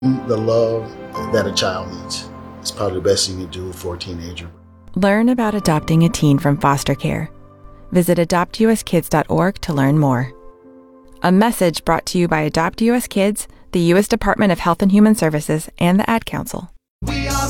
The love that a child needs is probably the best thing you do for a teenager. Learn about adopting a teen from foster care. Visit adoptuskids.org to learn more. A message brought to you by Adopt US Kids, the U.S. Department of Health and Human Services, and the Ad Council. We are